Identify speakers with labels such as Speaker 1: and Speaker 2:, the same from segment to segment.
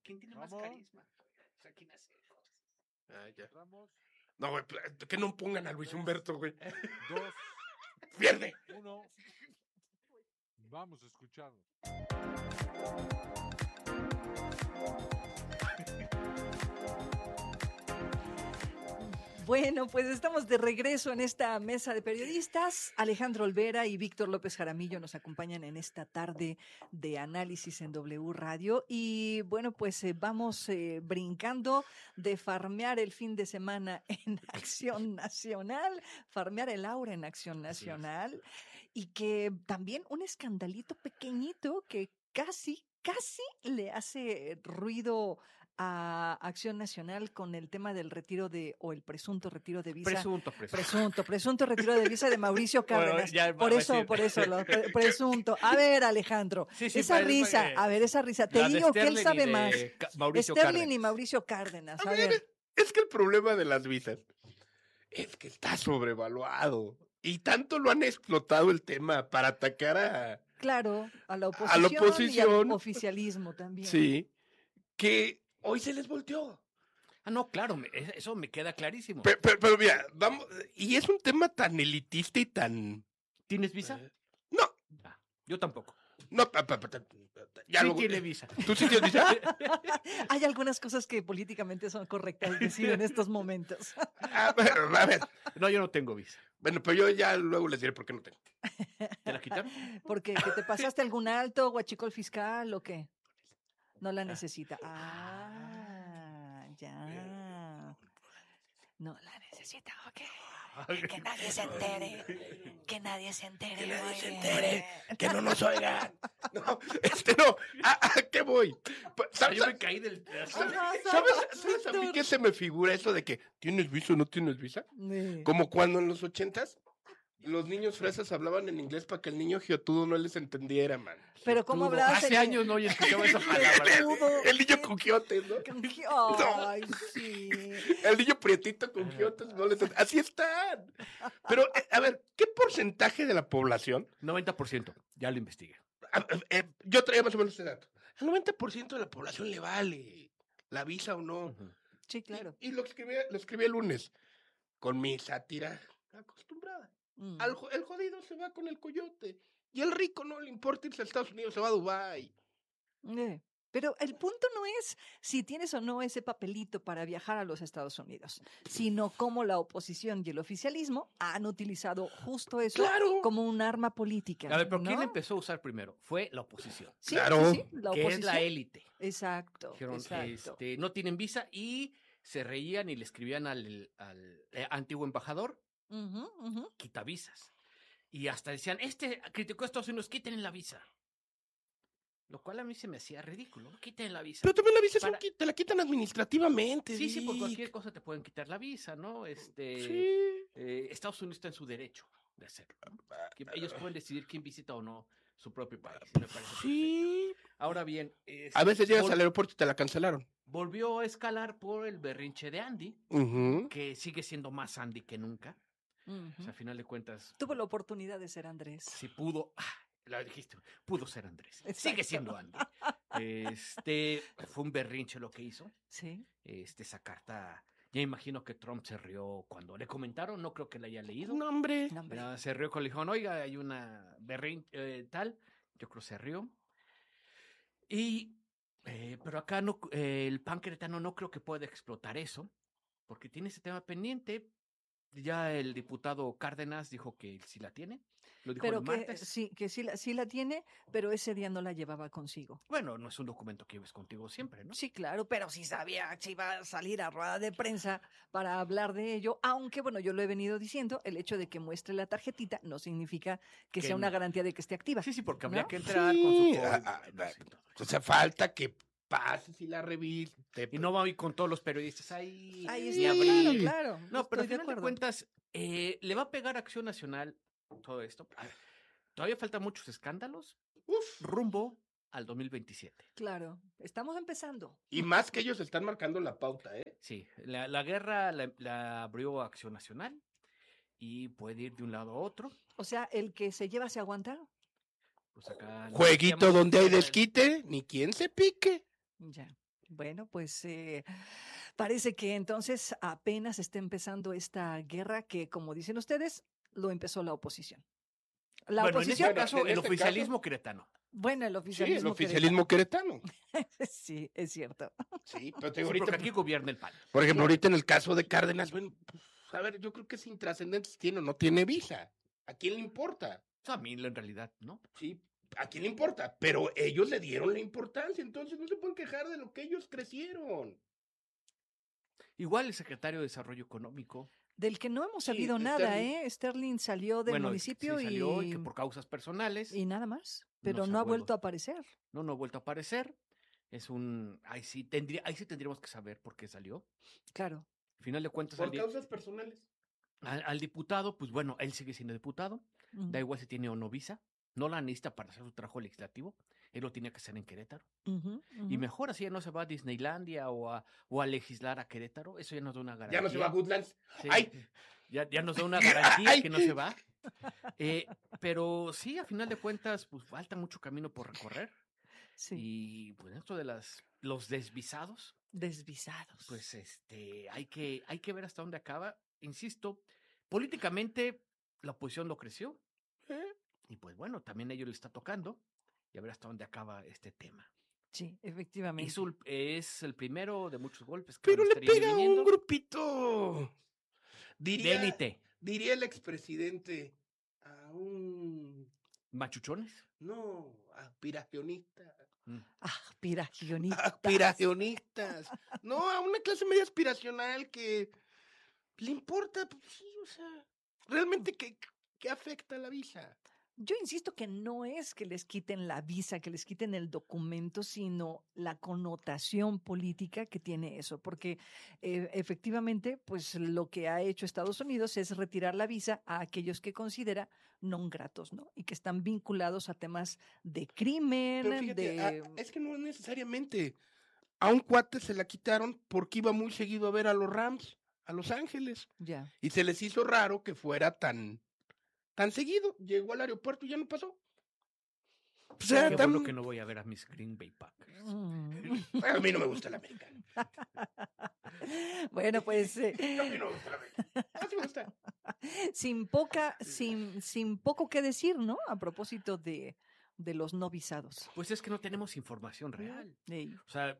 Speaker 1: ¿quién tiene más
Speaker 2: Vamos.
Speaker 1: carisma? O sea, ¿quién hace cosas?
Speaker 3: Ya.
Speaker 2: Ramos,
Speaker 3: No, güey, que no pongan a Luis Humberto, güey.
Speaker 2: 2,
Speaker 3: Pierde.
Speaker 2: 1. Vamos a escucharlo.
Speaker 4: Bueno, pues estamos de regreso en esta mesa de periodistas. Alejandro Olvera y Víctor López Jaramillo nos acompañan en esta tarde de análisis en W Radio. Y bueno, pues vamos brincando de farmear el fin de semana en Acción Nacional, farmear el aura en Acción Nacional, y que también un escandalito pequeñito que casi le hace ruido a Acción Nacional con el tema del retiro o el presunto retiro de visa. Presunto retiro de visa de Mauricio Cárdenas.
Speaker 1: Bueno,
Speaker 4: por eso, presunto. A ver, Alejandro, esa risa, te digo que él sabe más. Sterling y Mauricio Cárdenas.
Speaker 3: A ver, es que el problema de las visas es que está sobrevaluado. Y tanto lo han explotado el tema para atacar a...
Speaker 4: Claro, a la oposición y al oficialismo también.
Speaker 3: Sí, que hoy se les volteó.
Speaker 1: Ah, no, claro, eso me queda clarísimo.
Speaker 3: Pero mira, vamos, y es un tema tan elitista y tan...
Speaker 1: ¿Tienes visa?
Speaker 3: No.
Speaker 1: Ah, yo tampoco.
Speaker 3: No, ya
Speaker 1: sí tiene visa.
Speaker 3: ¿Tú sí tienes visa?
Speaker 4: Hay algunas cosas que políticamente son correctas decir en estos momentos.
Speaker 3: A ver.
Speaker 1: No, yo no tengo visa.
Speaker 3: Bueno, pero yo ya luego les diré por qué no tengo.
Speaker 1: ¿Te la quitaron?
Speaker 4: ¿Por qué? ¿Que te pasaste algún alto, guachico el fiscal o qué? No la necesita. Ya. No la necesita, ok. Que nadie se entere. Que nadie se entere.
Speaker 3: Que no nos oigan. No, no. ¿A qué voy?
Speaker 1: Yo me caí del...
Speaker 3: ¿Sabes a mí qué se me figura eso de que tienes visa o no tienes visa? Como cuando en los 80s los niños fresas hablaban en inglés para que el niño giotudo no les entendiera, man.
Speaker 4: Pero ¿cómo hablabas?
Speaker 1: Hace años no escuchaba esa palabra.
Speaker 3: El niño con giotes, ¿no?
Speaker 4: Ay, sí.
Speaker 3: El niño prietito con giotes no les... Así están. Pero, a ver, ¿qué porcentaje de la población?
Speaker 1: 90%, ya lo investigué.
Speaker 3: Yo traía más o menos ese dato. El 90% de la población le vale la visa o no.
Speaker 4: Sí, claro.
Speaker 3: Y lo escribí el lunes con mi sátira acostumbrada. El jodido se va con el coyote y el rico no le importa irse a Estados Unidos, se va a Dubái.
Speaker 4: Pero el punto no es si tienes o no ese papelito para viajar a los Estados Unidos, sino cómo la oposición y el oficialismo han utilizado justo eso como un arma política.
Speaker 1: A ver, pero ¿quién empezó a usar primero? Fue la oposición.
Speaker 4: Sí,
Speaker 3: claro.
Speaker 4: Sí, la
Speaker 1: que
Speaker 4: oposición.
Speaker 1: es la élite.
Speaker 4: Exacto.
Speaker 1: Dijeron, no tienen visa y se reían y le escribían al antiguo embajador, quita visas. Y hasta decían, criticó a Estados Unidos, quiten la visa. Lo cual a mí se me hacía ridículo. Quiten la visa.
Speaker 3: Pero también la visa te la quitan administrativamente.
Speaker 1: Sí, por cualquier cosa te pueden quitar la visa, ¿no? Estados Unidos está en su derecho de hacerlo, ¿no? Ellos pueden decidir quién visita o no su propio país. Me parece perfecto. Ahora bien...
Speaker 3: a veces llegas al aeropuerto y te la cancelaron.
Speaker 1: Volvió a escalar por el berrinche de Andy, que sigue siendo más Andy que nunca. O sea, a final de cuentas...
Speaker 4: Tuvo la oportunidad de ser Andrés.
Speaker 1: Sí, pudo... Lo dijiste, pudo ser Andrés.
Speaker 4: Exacto.
Speaker 1: Sigue siendo Andy. Fue un berrinche lo que hizo.
Speaker 4: Sí.
Speaker 1: Esa carta... Ya imagino que Trump se rió cuando le comentaron, no creo que la haya leído.
Speaker 3: No, hombre.
Speaker 1: Se rió cuando le dijeron, oiga, hay una berrinche tal. Yo creo que se rió. Pero acá no, el PAN queretano no creo que pueda explotar eso, porque tiene ese tema pendiente. Ya el diputado Cárdenas dijo que sí la tiene. Lo dijo el martes.
Speaker 4: Que sí la tiene, pero ese día no la llevaba consigo.
Speaker 1: Bueno, no es un documento que lleves contigo siempre, ¿no?
Speaker 4: Sí, claro, pero sí sabía que iba a salir a rueda de prensa para hablar de ello, aunque, bueno, yo lo he venido diciendo, el hecho de que muestre la tarjetita no significa que sea una garantía de que esté activa.
Speaker 1: Sí, porque habría que entrar con su
Speaker 3: o sea, falta que pases y la reviste.
Speaker 1: Y no va a ir con todos los periodistas ahí.
Speaker 4: Sí, claro.
Speaker 1: No, pero al final de cuentas, le va a pegar a Acción Nacional todo esto. A ver, todavía faltan muchos escándalos rumbo al 2027.
Speaker 4: Claro, estamos empezando.
Speaker 3: Y más que ellos están marcando la pauta, ¿eh?
Speaker 1: Sí, la guerra la abrió Acción Nacional y puede ir de un lado a otro.
Speaker 4: O sea, el que se lleva se aguanta.
Speaker 1: Pues acá
Speaker 3: jueguito donde hay desquite, ni quien se pique.
Speaker 4: Ya. Bueno, pues parece que entonces apenas está empezando esta guerra que, como dicen ustedes, lo empezó la oposición. La
Speaker 1: bueno,
Speaker 4: oposición.
Speaker 1: en este caso, el oficialismo queretano.
Speaker 4: Bueno, el
Speaker 3: Sí,
Speaker 4: oficialismo.
Speaker 3: el oficialismo queretano.
Speaker 4: Sí, es cierto.
Speaker 3: Sí, pero te
Speaker 1: Sí,
Speaker 3: digo,
Speaker 1: porque
Speaker 3: ahorita,
Speaker 1: aquí gobierna el PAN.
Speaker 3: por ejemplo, ahorita en el caso de Cárdenas, bueno, pues, a ver, yo creo que es intrascendente si tiene o no tiene visa. ¿A quién le importa?
Speaker 1: A mí, en realidad, ¿no?
Speaker 3: Sí, ¿a quién le importa? Pero ellos le dieron la importancia, entonces no se pueden quejar de lo que ellos crecieron.
Speaker 1: Igual el secretario de Desarrollo Económico.
Speaker 4: Del que no hemos
Speaker 3: Sí,
Speaker 4: sabido
Speaker 3: de
Speaker 4: nada,
Speaker 3: Sterling.
Speaker 4: ¿eh? Sterling salió del
Speaker 1: Bueno,
Speaker 4: municipio
Speaker 1: sí salió y que por causas personales.
Speaker 4: y nada más, pero
Speaker 1: se
Speaker 4: no ha
Speaker 1: vuelve.
Speaker 4: vuelto a aparecer.
Speaker 1: No ha vuelto a aparecer. Es un. Ahí sí tendríamos que saber por qué salió.
Speaker 4: Claro.
Speaker 1: Al final de cuentas,
Speaker 3: Por causas personales.
Speaker 1: al diputado, pues bueno, él sigue siendo diputado.
Speaker 4: Ujú.
Speaker 1: Da igual si tiene o no visa. No la necesita para hacer su trabajo legislativo. Él lo tiene que hacer en Querétaro.
Speaker 4: Ujú,
Speaker 1: Y
Speaker 4: ujú.
Speaker 1: mejor así ya no se va a Disneylandia o a legislar a Querétaro. Eso ya nos da una garantía.
Speaker 3: Ya no se va a Woodlands.
Speaker 1: Sí,
Speaker 3: ¡Ay!
Speaker 1: ya nos da una garantía
Speaker 3: ¡Ay!
Speaker 1: que no se va. Pero sí, a final de cuentas, pues falta mucho camino por recorrer.
Speaker 4: Sí,
Speaker 1: Y pues esto de los desvisados,
Speaker 4: desvisados.
Speaker 1: pues hay que ver hasta dónde acaba. Insisto, políticamente la oposición lo creció. Y pues bueno, también a ellos les está tocando. Y a ver hasta dónde acaba este tema.
Speaker 4: Sí, efectivamente.
Speaker 1: Es el primero de muchos golpes que
Speaker 3: Pero
Speaker 1: van a
Speaker 3: le
Speaker 1: estar
Speaker 3: pega a
Speaker 1: viniendo.
Speaker 3: un grupito.
Speaker 1: De
Speaker 3: Diría,
Speaker 1: élite.
Speaker 3: diría el expresidente a un...
Speaker 1: Machuchones.
Speaker 3: No, aspiracionista.
Speaker 4: Aspiracionistas.
Speaker 3: Aspiracionistas. No, a una clase media aspiracional que le importa, pues, sí, o sea, realmente ¿qué afecta a la visa?
Speaker 4: Yo insisto que no es que les quiten la visa, que les quiten el documento, sino la connotación política que tiene eso, porque efectivamente, pues lo que ha hecho Estados Unidos es retirar la visa a aquellos que considera non gratos, ¿no? Y que están vinculados a temas de crimen,
Speaker 3: Pero fíjate,
Speaker 4: de...
Speaker 3: es que no es necesariamente. A un cuate se la quitaron porque iba muy seguido a ver a los Rams, a Los Ángeles.
Speaker 4: Ya.
Speaker 3: Y se les hizo raro que fuera tan seguido. Llegó al aeropuerto y ya no pasó. O sea,
Speaker 1: Qué bueno que no voy a ver a mis Green Bay Packers.
Speaker 3: A mí no me gusta el americano.
Speaker 4: Bueno, pues
Speaker 3: A mí no me gusta el americano. No sí me gusta.
Speaker 4: sin poco que decir, ¿no? A propósito de los no visados.
Speaker 1: Pues es que no tenemos información real.
Speaker 4: Ey.
Speaker 1: O sea,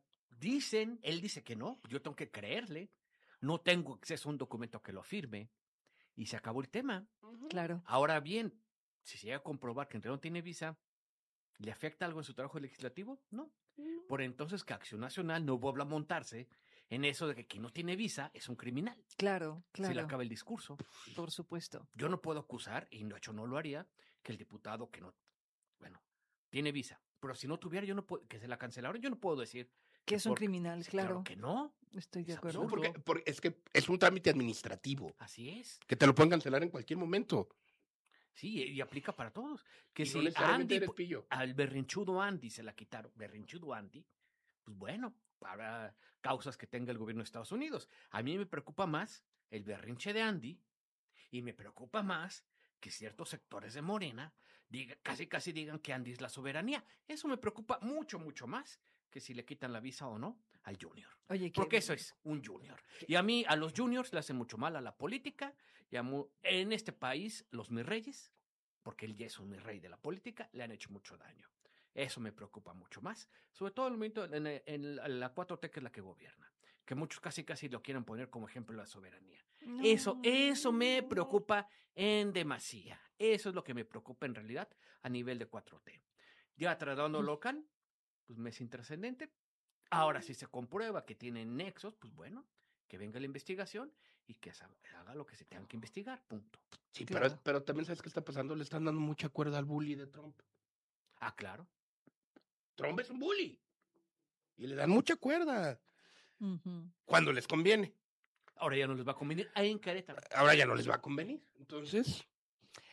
Speaker 1: él dice que no, yo tengo que creerle. No tengo acceso a un documento que lo firme. Y se acabó el tema.
Speaker 4: Claro.
Speaker 1: Ahora bien, si se llega a comprobar que en realidad no tiene visa, ¿le afecta algo en su trabajo legislativo? No. Por entonces que Acción Nacional no vuelva a montarse en eso de que quien no tiene visa es un criminal.
Speaker 4: Claro,
Speaker 1: Se le
Speaker 4: claro.
Speaker 1: acaba el discurso.
Speaker 4: Por supuesto.
Speaker 1: Yo no puedo acusar, y de hecho no lo haría, que el diputado que no, bueno, tiene visa, pero si no tuviera, yo no puedo, que se la cancelaron, yo no puedo decir
Speaker 4: Que es un
Speaker 1: porque-
Speaker 4: criminal,
Speaker 1: sí,
Speaker 4: claro.
Speaker 1: que no,
Speaker 4: Estoy de
Speaker 1: es
Speaker 4: acuerdo.
Speaker 3: No,
Speaker 1: absurdo.
Speaker 3: porque es que es un trámite administrativo.
Speaker 1: Así es.
Speaker 3: Que te lo pueden cancelar en cualquier momento.
Speaker 1: Sí, y aplica para todos. Que
Speaker 3: Y no
Speaker 1: si
Speaker 3: necesariamente
Speaker 1: Andy,
Speaker 3: eres pillo.
Speaker 1: al berrinchudo Andy se la quitaron, berrinchudo Andy, pues bueno, habrá causas que tenga el gobierno de Estados Unidos. A mí me preocupa más el berrinche de Andy y me preocupa más que ciertos sectores de Morena casi digan que Andy es la soberanía. Eso me preocupa mucho, mucho más que si le quitan la visa o no al Junior.
Speaker 4: Oye,
Speaker 1: Porque eso es un Junior. Y a mí, a los Juniors le hacen mucho mal a la política. Y en este país, los mis reyes, porque él ya es un mi rey de la política, le han hecho mucho daño. Eso me preocupa mucho más. Sobre todo en la 4T, que es la que gobierna. Que muchos casi lo quieren poner como ejemplo de la soberanía.
Speaker 4: No.
Speaker 1: Eso me preocupa en demasía. Eso es lo que me preocupa en realidad a nivel de 4T. Ya tratando local, pues me es intrascendente. Ahora, si se comprueba que tienen nexos, pues bueno, que venga la investigación y que haga lo que se tenga que investigar, punto.
Speaker 3: Sí,
Speaker 4: Claro.
Speaker 3: pero también sabes qué está pasando. Le están dando mucha cuerda al bully de Trump.
Speaker 1: Ah, claro.
Speaker 3: Trump es un bully. Y le dan mucha cuerda.
Speaker 4: Ujú.
Speaker 3: Cuando les conviene.
Speaker 1: Ahora ya no les va a convenir ahí en Querétaro.
Speaker 3: Ahora ya no les va a convenir. Entonces,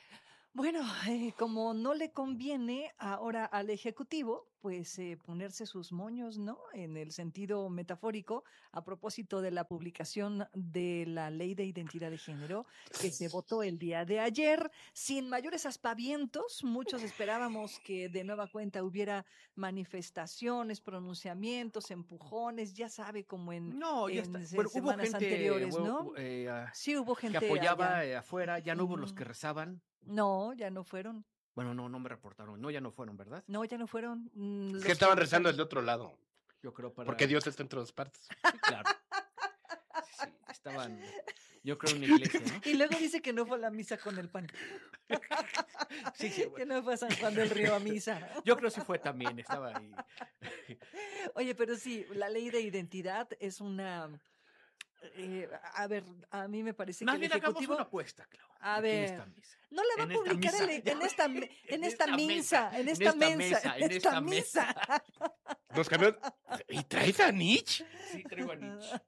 Speaker 4: Bueno, como no le conviene ahora al Ejecutivo, pues ponerse sus moños, ¿no? En el sentido metafórico, a propósito de la publicación de la Ley de Identidad de Género, que se votó el día de ayer, sin mayores aspavientos. Muchos esperábamos que de nueva cuenta hubiera manifestaciones, pronunciamientos, empujones, ya sabe, como en,
Speaker 1: No, ya está.
Speaker 4: en
Speaker 1: Bueno, hubo
Speaker 4: semanas
Speaker 1: gente
Speaker 4: anteriores, ¿no? Sí hubo
Speaker 1: que
Speaker 4: gente
Speaker 1: apoyaba
Speaker 4: allá.
Speaker 1: afuera, ya no hubo los
Speaker 4: Ujú.
Speaker 1: que rezaban.
Speaker 4: No, ya no fueron.
Speaker 1: Bueno, no me reportaron. No, ya no fueron, ¿verdad?
Speaker 4: No, ya no fueron
Speaker 3: Es
Speaker 4: los
Speaker 3: que estaban
Speaker 4: que
Speaker 3: rezando
Speaker 4: rezaban.
Speaker 3: desde otro lado.
Speaker 1: Yo creo para...
Speaker 3: Porque Dios está en todas partes.
Speaker 1: Sí, claro. Sí, estaban, yo creo, en una iglesia, ¿no?
Speaker 4: Y luego dice que no fue a la misa con el pan.
Speaker 1: Sí, sí,
Speaker 4: Que no fue a San Juan del Río a misa.
Speaker 1: yo creo sí fue también, estaba ahí.
Speaker 4: Oye, pero sí, la ley de identidad es una... a ver, a mí me parece
Speaker 1: Más
Speaker 4: que el
Speaker 1: bien hagamos
Speaker 4: Ejecutivo...
Speaker 1: una apuesta, Clau.
Speaker 4: A
Speaker 1: aquí en
Speaker 4: ver,
Speaker 1: esta misa.
Speaker 4: no la va
Speaker 1: En
Speaker 4: a
Speaker 1: esta
Speaker 4: publicar
Speaker 1: misa.
Speaker 4: en esta misa, en esta mesa, en esta misa.
Speaker 3: Los camiones. ¿Y traes a Nietzsche?
Speaker 1: Sí, traigo a Nietzsche.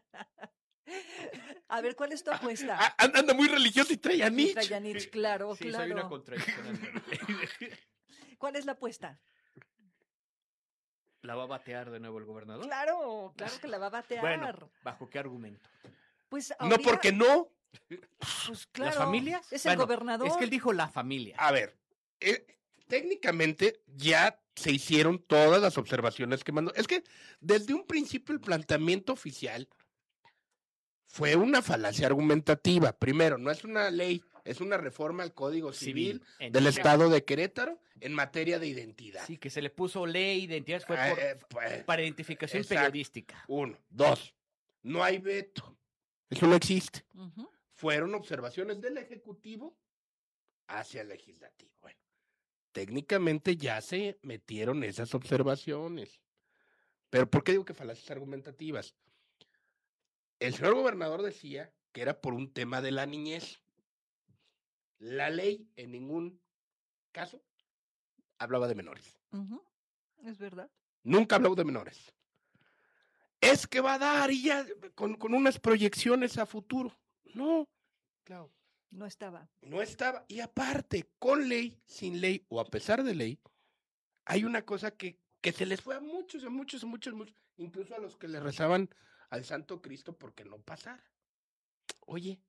Speaker 4: A ver, ¿cuál es tu apuesta?
Speaker 3: Anda muy religioso y trae a
Speaker 4: Sí,
Speaker 3: Nietzsche.
Speaker 4: trae a Nietzsche, claro,
Speaker 1: Sí, soy una
Speaker 4: claro.
Speaker 1: contradicción.
Speaker 4: ¿Cuál es la apuesta?
Speaker 1: ¿La va a batear de nuevo el gobernador?
Speaker 4: Claro, claro que la va a batear.
Speaker 1: Bueno, ¿bajo qué argumento?
Speaker 4: Pues
Speaker 3: No,
Speaker 4: habría-
Speaker 3: porque no.
Speaker 4: Pues claro,
Speaker 1: ¿Las familias?
Speaker 4: es el
Speaker 1: Bueno,
Speaker 4: gobernador.
Speaker 1: Es que él dijo la familia.
Speaker 3: A ver, técnicamente ya se hicieron todas las observaciones que mandó. Es que desde un principio el planteamiento oficial fue una falacia argumentativa. Primero, no es una ley, es una reforma al Código Civil
Speaker 1: en
Speaker 3: del
Speaker 1: efecto.
Speaker 3: Estado de Querétaro en materia de identidad.
Speaker 1: Sí, que se le puso ley, identidad, fue
Speaker 3: Pues,
Speaker 1: para identificación
Speaker 3: exacto.
Speaker 1: periodística.
Speaker 3: Uno. Dos, no hay veto. Eso no existe.
Speaker 4: Ujú.
Speaker 3: Fueron observaciones del Ejecutivo hacia el Legislativo. Bueno, técnicamente ya se metieron esas observaciones. Pero ¿por qué digo que falacias argumentativas? El señor gobernador decía que era por un tema de la niñez. La ley en ningún caso hablaba de menores.
Speaker 4: Ujú. Es verdad.
Speaker 3: Nunca habló de menores. Es que va a dar y ya con unas proyecciones a futuro. No, claro.
Speaker 4: No estaba.
Speaker 3: No estaba. Y aparte, con ley, sin ley o a pesar de ley, hay una cosa que se les fue a muchos, incluso a los que le rezaban al Santo Cristo porque no pasara. Oye,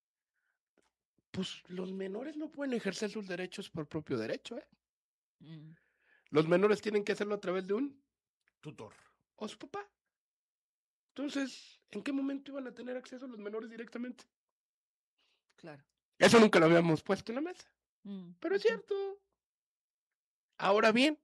Speaker 3: pues los menores no pueden ejercer sus derechos por propio derecho, ¿eh?
Speaker 4: Mm,
Speaker 3: Los menores tienen que hacerlo a través de un
Speaker 1: Tutor.
Speaker 3: o su papá. Entonces, ¿en qué momento iban a tener acceso los menores directamente?
Speaker 4: claro.
Speaker 3: Eso nunca lo habíamos puesto en la mesa.
Speaker 4: Mm,
Speaker 3: Pero es
Speaker 4: ujú.
Speaker 3: cierto. Ahora bien,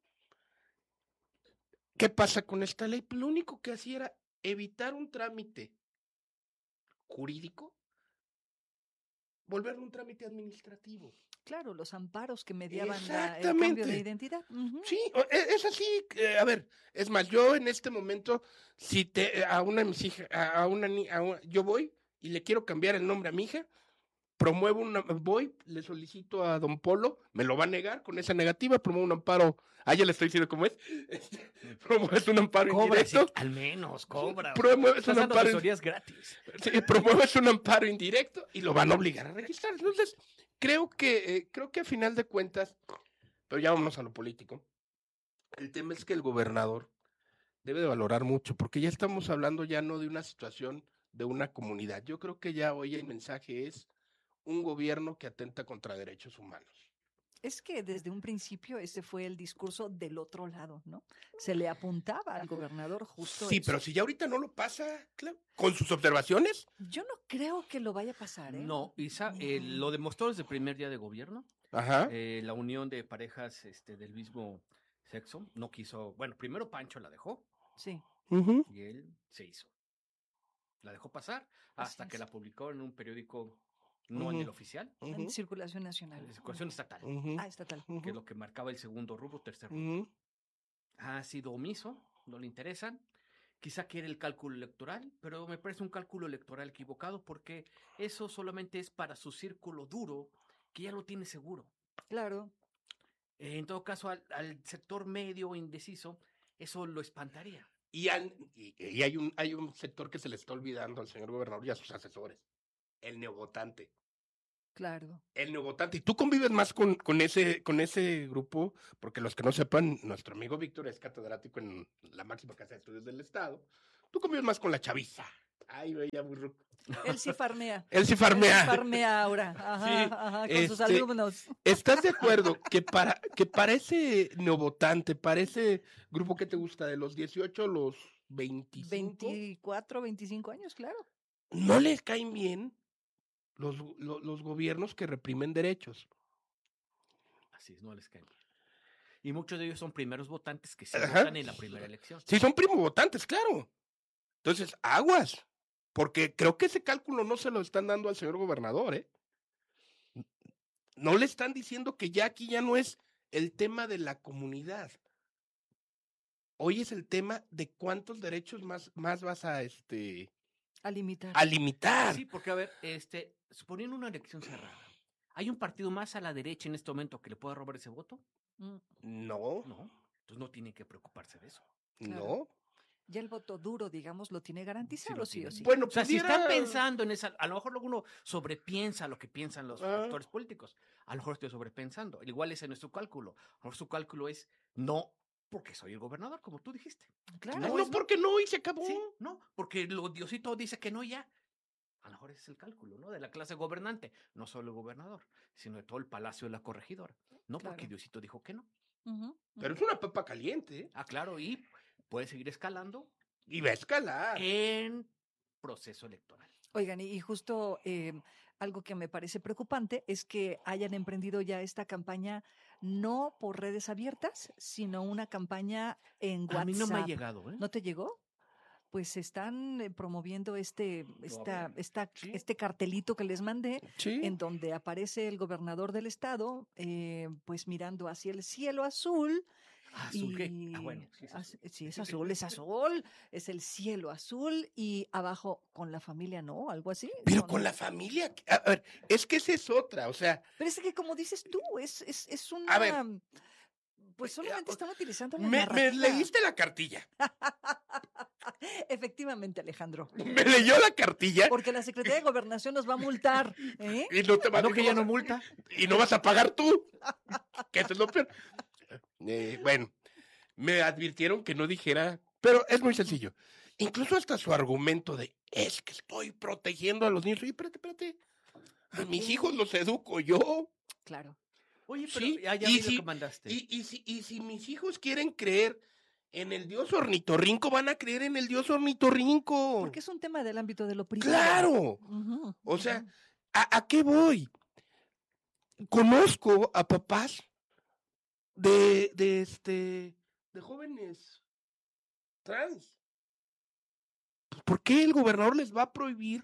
Speaker 3: ¿qué pasa con esta ley? Pues lo único que hacía era evitar un trámite jurídico, volverlo un trámite administrativo.
Speaker 4: Claro, los amparos que mediaban el
Speaker 3: Exactamente.
Speaker 4: cambio de identidad. Ujú.
Speaker 3: Sí, es así. A ver, es más, yo en este momento, si a una de mis hijas, yo voy y le quiero cambiar el nombre a mi hija, voy, le solicito a don Polo, me lo va a negar, con esa negativa, promuevo un amparo, ya le estoy diciendo cómo es, promueves un amparo
Speaker 1: Cobra,
Speaker 3: indirecto.
Speaker 1: sí, al menos, cobra.
Speaker 3: Promueves
Speaker 1: Estás
Speaker 3: un
Speaker 1: dando
Speaker 3: amparo,
Speaker 1: asesorías gratis.
Speaker 3: sí, promueves un amparo indirecto y lo van a obligar a registrar. Entonces, creo que a final de cuentas, pero ya vámonos a lo político, el tema es que el gobernador debe de valorar mucho, porque ya estamos hablando ya no de una situación de una comunidad. Yo creo que ya hoy el mensaje es un gobierno que atenta contra derechos humanos.
Speaker 4: Es que desde un principio ese fue el discurso del otro lado, ¿no? Se le apuntaba al gobernador justo
Speaker 3: Sí,
Speaker 4: eso.
Speaker 3: pero si ya ahorita no lo pasa, claro, con sus observaciones.
Speaker 4: Yo no creo que lo vaya a pasar, ¿eh?
Speaker 1: No, Isa, lo demostró desde el primer día de gobierno.
Speaker 3: Ajá.
Speaker 1: La unión de parejas del mismo sexo no quiso. Bueno, primero Pancho la dejó
Speaker 4: Sí.
Speaker 3: Ujú.
Speaker 1: y él se hizo. La dejó pasar
Speaker 4: Así
Speaker 1: hasta que
Speaker 4: es.
Speaker 1: la publicó en un periódico, no en el
Speaker 3: Ujú.
Speaker 1: oficial,
Speaker 4: En
Speaker 3: Ujú.
Speaker 4: circulación nacional.
Speaker 1: en circulación estatal,
Speaker 3: Ujú.
Speaker 4: Ah, estatal.
Speaker 1: que es lo que marcaba el segundo rubro, tercer rubro.
Speaker 3: Ujú.
Speaker 1: Ha sido omiso, no le interesan. Quizá quiere el cálculo electoral, pero me parece un cálculo electoral equivocado porque eso solamente es para su círculo duro, que ya lo tiene seguro.
Speaker 4: Claro.
Speaker 1: En todo caso, al sector medio indeciso, eso lo espantaría.
Speaker 3: Y hay un sector que se le está olvidando al señor gobernador y a sus asesores, el neovotante.
Speaker 4: Claro.
Speaker 3: El neovotante. Y tú convives más con ese grupo, porque los que no sepan, nuestro amigo Víctor es catedrático en la máxima casa de estudios del Estado. Tú convives más con la chaviza. Ay, veía muy ruco.
Speaker 4: Él sí farmea.
Speaker 3: Él sí farmea.
Speaker 4: Él sí farmea ahora. Ajá,
Speaker 3: Sí,
Speaker 4: ajá, con sus alumnos.
Speaker 3: ¿Estás de acuerdo que para ese neovotante, para ese grupo que te gusta, de los 18 a los 25,
Speaker 4: 24, 25 años, claro.
Speaker 3: no les caen bien los gobiernos que reprimen derechos?
Speaker 1: Así es, no les caen bien. Y muchos de ellos son primeros votantes que se
Speaker 3: Ajá.
Speaker 1: votan en la primera elección.
Speaker 3: Sí, son primo votantes, claro. Entonces, aguas, porque creo que ese cálculo no se lo están dando al señor gobernador, ¿eh? No le están diciendo que ya aquí ya no es el tema de la comunidad. Hoy es el tema de cuántos derechos más vas a
Speaker 4: A limitar.
Speaker 3: a limitar.
Speaker 1: Sí, porque a ver, suponiendo una elección cerrada, ¿hay un partido más a la derecha en este momento que le pueda robar ese voto?
Speaker 3: No,
Speaker 1: No, entonces no tienen que preocuparse de eso.
Speaker 4: Claro.
Speaker 3: no.
Speaker 4: Ya el voto duro, digamos, lo tiene garantizado, sí o sí.
Speaker 3: Bueno,
Speaker 1: O sea, si
Speaker 3: pudiera-
Speaker 1: están pensando en esa, a lo mejor luego uno sobrepiensa lo que piensan los
Speaker 3: Ah.
Speaker 1: actores políticos. A lo mejor estoy sobrepensando. Igual ese no es su cálculo. A lo mejor su cálculo es no, porque soy el gobernador, como tú dijiste.
Speaker 4: Claro.
Speaker 3: No, porque no, y se acabó.
Speaker 1: Sí, no, porque Diosito dice que no ya. A lo mejor ese es el cálculo, ¿no? De la clase gobernante. No solo el gobernador, sino de todo el palacio de la corregidora. No
Speaker 4: Claro.
Speaker 1: porque Diosito dijo que no.
Speaker 4: Ujú,
Speaker 3: Pero es una papa caliente, ¿eh?
Speaker 1: Ah, claro, y puede seguir escalando
Speaker 3: Y va a escalar.
Speaker 1: en proceso electoral.
Speaker 4: Oigan, y justo algo que me parece preocupante es que hayan emprendido ya esta campaña no por redes abiertas, sino una campaña en WhatsApp.
Speaker 1: A mí no me ha llegado, ¿eh?
Speaker 4: ¿No te llegó? Pues están promoviendo este cartelito que les mandé,
Speaker 3: Sí.
Speaker 4: en donde aparece el gobernador del estado, pues mirando hacia el cielo azul.
Speaker 1: ¿Azul qué? Ah, bueno, sí es azul.
Speaker 4: Sí, es azul, es el cielo azul y abajo con la familia, ¿no? Algo así.
Speaker 3: Pero con la familia, a ver, es que esa es otra, o sea,
Speaker 4: Pero es que como dices tú, es una...
Speaker 3: A ver,
Speaker 4: pues solamente están utilizando la
Speaker 3: me
Speaker 4: narrativa.
Speaker 3: leíste la cartilla.
Speaker 4: Efectivamente, Alejandro.
Speaker 3: Me leyó la cartilla
Speaker 4: Porque la Secretaría de Gobernación nos va a multar, ¿eh?
Speaker 3: y no te va
Speaker 1: ¿No
Speaker 3: y
Speaker 1: que ya
Speaker 3: vas
Speaker 1: no
Speaker 3: a-
Speaker 1: multa?
Speaker 3: Y no vas a pagar tú. Que eso es lo peor. Bueno, me advirtieron que no dijera, pero es muy sencillo. Incluso hasta su argumento de, es que estoy protegiendo a los niños. Oye, espérate. A mis
Speaker 4: qué?
Speaker 3: hijos los educo yo.
Speaker 4: Claro.
Speaker 1: Oye, pero
Speaker 3: Sí,
Speaker 1: ya
Speaker 3: y
Speaker 1: vi lo
Speaker 3: si-
Speaker 1: que mandaste.
Speaker 3: Y si mis hijos quieren creer en el dios ornitorrinco, van a creer en el dios ornitorrinco.
Speaker 4: Porque es un tema del ámbito de lo privado.
Speaker 3: ¡Claro!
Speaker 4: Ujú,
Speaker 3: O sea,
Speaker 4: ujú.
Speaker 3: ¿a qué voy? Conozco a papás de jóvenes trans. Pues, ¿por qué el gobernador les va a prohibir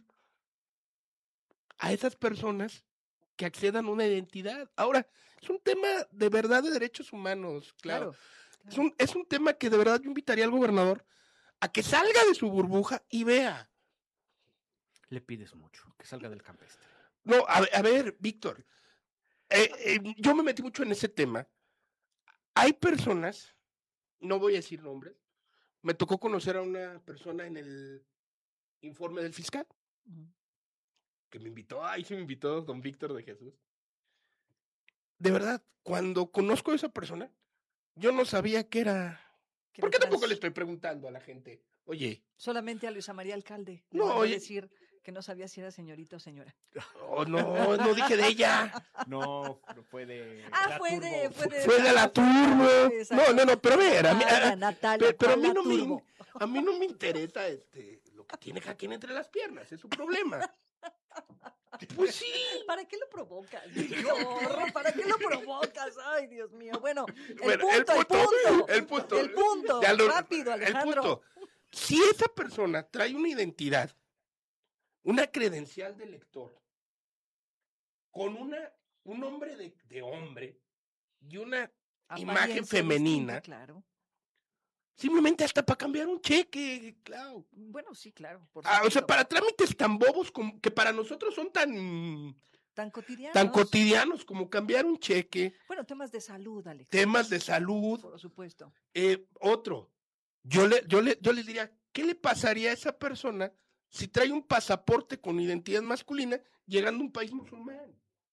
Speaker 3: a esas personas que accedan a una identidad? Ahora, es un tema de verdad de derechos humanos, claro. Es un tema que de verdad yo invitaría al gobernador a que salga de su burbuja y vea.
Speaker 1: Le pides mucho, que salga del campestre.
Speaker 3: No, a ver, Víctor, yo me metí mucho en ese tema. Hay personas, no voy a decir nombres, me tocó conocer a una persona en el informe del fiscal,
Speaker 4: Ujú.
Speaker 3: que me invitó, sí me invitó don Víctor de Jesús. De verdad, cuando conozco a esa persona, yo no sabía que era...
Speaker 4: Que
Speaker 3: ¿Por
Speaker 4: era
Speaker 3: qué tampoco
Speaker 4: trans.
Speaker 3: le estoy preguntando a la gente? Oye,
Speaker 4: Solamente a Luisa María Alcalde. Le
Speaker 3: No,
Speaker 4: mandó a
Speaker 3: oye.
Speaker 4: decir que no sabía si era señorita o señora.
Speaker 3: no dije de ella.
Speaker 1: No, no puede.
Speaker 4: Ah, fue de
Speaker 3: Fue de la turbo.
Speaker 4: Exacto.
Speaker 3: No, pero a ver,
Speaker 4: Natalia,
Speaker 3: pero a
Speaker 4: ¿cuál
Speaker 3: mí
Speaker 4: la
Speaker 3: no me,
Speaker 4: turbo?
Speaker 3: a mí no me interesa lo que tiene Jaquín entre las piernas, es su problema. Pues sí.
Speaker 4: ¿Para qué lo provocas, Víctor? ¿Para qué lo provocas? Ay, Dios mío. Bueno,
Speaker 3: Bueno,
Speaker 4: el punto.
Speaker 3: Ya
Speaker 4: Rápido, Alejandro.
Speaker 3: Si esa persona trae una identidad, una credencial de lector, con un nombre de hombre y una imagen
Speaker 4: Apariencia
Speaker 3: femenina,
Speaker 4: distinta, claro.
Speaker 3: simplemente hasta para cambiar un cheque, claro.
Speaker 4: Bueno, sí, claro. Por
Speaker 3: O sea,
Speaker 4: supuesto.
Speaker 3: para trámites tan bobos como que para nosotros son tan
Speaker 4: Tan
Speaker 3: cotidianos como cambiar un cheque,
Speaker 4: Bueno, temas de salud, Alex.
Speaker 3: temas de salud.
Speaker 4: Por supuesto.
Speaker 3: Otro, yo les diría, ¿qué le pasaría a esa persona si trae un pasaporte con identidad masculina llegando a un país musulmán?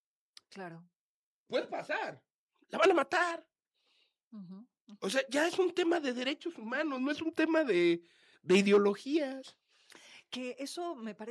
Speaker 4: Claro.
Speaker 3: Puede pasar. La van a matar. O sea, ya es un tema de derechos humanos, no es un tema de ideologías.
Speaker 4: Que eso me parece